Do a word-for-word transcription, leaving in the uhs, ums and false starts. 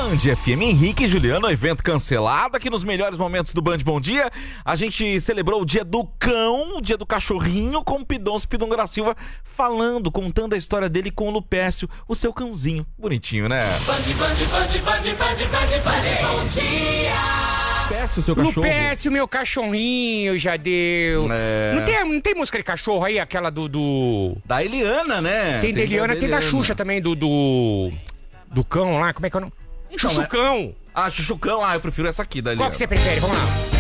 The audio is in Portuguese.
Band F M, Henrique e Juliano, evento cancelado aqui nos melhores momentos do Band Bom Dia. A gente celebrou o dia do cão, o dia do cachorrinho, com o Pidoncio Pidongra Silva falando, contando a história dele com o Lupércio, o seu cãozinho. Bonitinho, né? Band, Band, Band, Band, Band, Band, Band, Bom Dia! Lupércio, seu cachorro. Lupércio, meu cachorrinho, já deu. É... Não, tem, não tem música de cachorro aí, aquela do... do... Da Eliana, né? Tem da Eliana, tem da Xuxa também, do... do... do cão lá, como é que é o nome? Então, Chuchucão. Ah, Chuchucão, ah, eu prefiro essa aqui da Eliana. Qual que você prefere? Vamos lá.